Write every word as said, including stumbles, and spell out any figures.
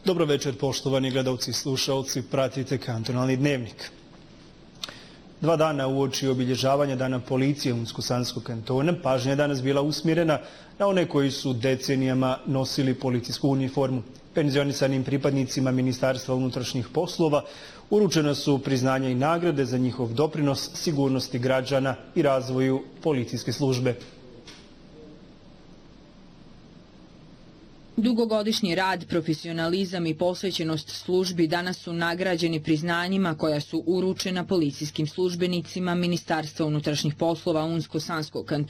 Dobro večer, poštovani gledalci i slušalci, pratite Kantonalni dnevnik. Dva dana uoči obilježavanja Dana policije Unsko-Sanskog kantona, pažnja je danas bila usmjerena na one koji su decenijama nosili policijsku uniformu. Penzionisanim pripadnicima Ministarstva unutrašnjih poslova uručena su priznanja i nagrade za njihov doprinos sigurnosti građana i razvoju policijske službe. Dugogodišnji rad, profesionalizam i posvećenost službi danas su nagrađeni priznanjima koja su uručena policijskim službenicima Ministarstva unutrašnjih poslova Unsko-Sanskog kantona